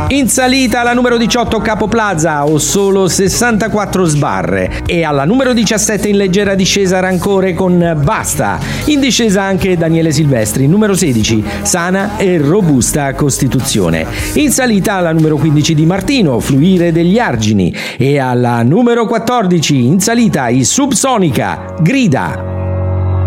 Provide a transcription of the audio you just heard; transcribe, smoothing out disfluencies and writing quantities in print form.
In salita alla numero 18 Capo Plaza, Ho solo 64 sbarre, e alla numero 17 in leggera discesa Rancore con Basta. In discesa anche Daniele Silvestri, numero 16 Sana e robusta Costituzione. In salita alla numero 15 Di Martino, Fluire degli argini, e alla numero 14 in salita i Subsonica, Grida.